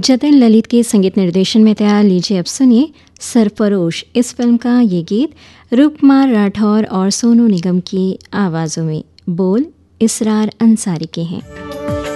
जतिन ललित के संगीत निर्देशन में तैयार। लीजिए अब सुनिए सरफरोश इस फिल्म का ये गीत रूपकुमार राठौर और सोनू निगम की आवाज़ों में। बोल इसरार अंसारी के हैं।